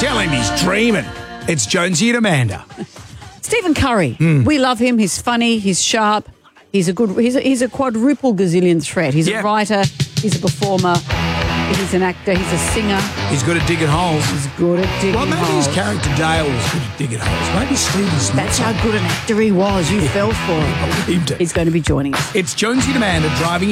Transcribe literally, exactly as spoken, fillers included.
Tell him he's dreaming. It's Jonesy and Amanda. Stephen Curry. Hmm. We love him. He's funny. He's sharp. He's a good. He's a, he's a quadruple gazillion threat. He's Yeah. a writer. He's a performer. He's an actor. He's a singer. He's good at digging holes. He's good at digging Well, maybe holes. his character Dale was good at digging holes. Maybe Stephen's not. That's how good an actor he was. You fell for it. Believed it. He's going to be joining us. It's Jonesy and Amanda driving